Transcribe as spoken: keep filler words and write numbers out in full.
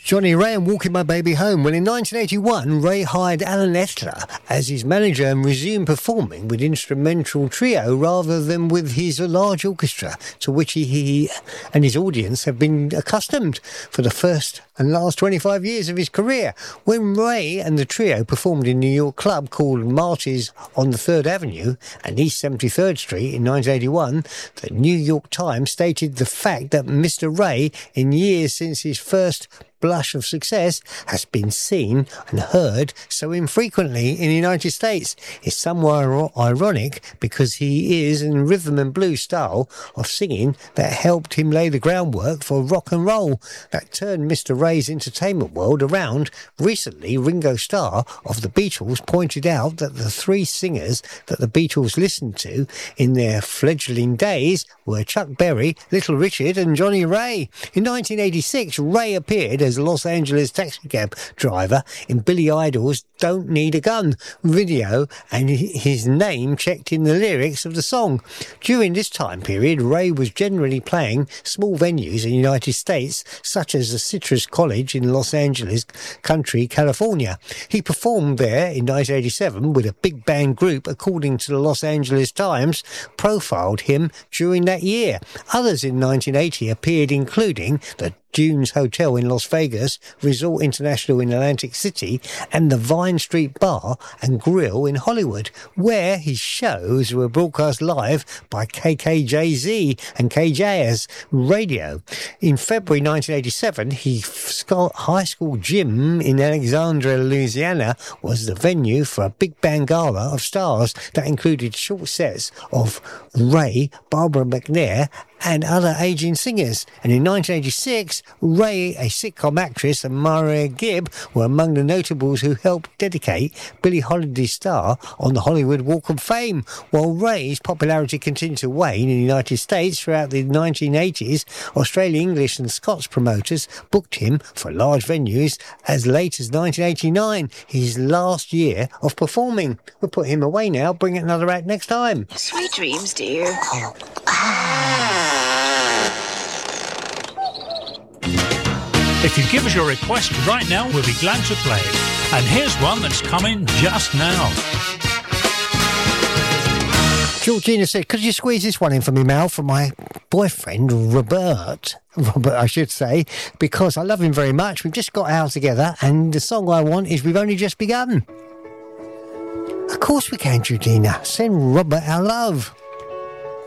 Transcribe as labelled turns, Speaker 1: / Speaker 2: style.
Speaker 1: Johnny Ray and Walking My Baby Home. Well, in nineteen eighty-one, Ray hired Alan Etler as his manager and resumed performing with instrumental trio rather than with his large orchestra, to which he, he and his audience have been accustomed for the first and last twenty-five years of his career. When Ray and the trio performed in New York club called Marty's on the third Avenue and East seventy-third Street in nineteen eighty-one, the New York Times stated the fact that Mister Ray, in years since his first blush of success, has been seen and heard so infrequently in the United States, is somewhat ironic because he is in rhythm and blues style of singing that helped him lay the groundwork for rock and roll that turned Mister Ray's entertainment world around. Recently, Ringo Starr of the Beatles pointed out that the three singers that the Beatles listened to in their fledgling days were Chuck Berry, Little Richard and Johnny Ray. In nineteen eighty-six, Ray appeared as a Los Angeles taxicab driver in Billy Idol's Don't Need a Gun video, and his name checked in the lyrics of the song. During this time period, Ray was generally playing small venues in the United States, such as the Citrus College in Los Angeles Country, California. He performed there in nineteen eighty-seven with a big band group, according to the Los Angeles Times, profiled him during that year. Others in nineteen eighty appeared, including the Dunes Hotel in Las Vegas, Resort International in Atlantic City, and the Vine Street Bar and Grill in Hollywood, where his shows were broadcast live by K K J Z and K J S Radio. In February nineteen eighty-seven, his high school gym in Alexandria, Louisiana, was the venue for a big band gala of stars that included short sets of Ray, Barbara McNair, and other aging singers. And in nineteen eighty-six, Ray, a sitcom actress, and Maria Gibb were among the notables who helped dedicate Billie Holiday's star on the Hollywood Walk of Fame. While Ray's popularity continued to wane in the United States throughout the nineteen eighties, Australian, English and Scots promoters booked him for large venues as late as nineteen eighty-nine, his last year of performing. We'll put him away now, bring another act next time.
Speaker 2: Sweet dreams, dear.
Speaker 1: Oh. Ah.
Speaker 3: If you give us your request right now, we'll be glad to play it. And here's one that's coming just now.
Speaker 1: Georgina said, could you squeeze this one in for me, Mal, from my boyfriend, Robert? Robert, I should say, because I love him very much. We've just got out together, and the song I want is We've Only Just Begun. Of course we can, Georgina. Send Robert our love.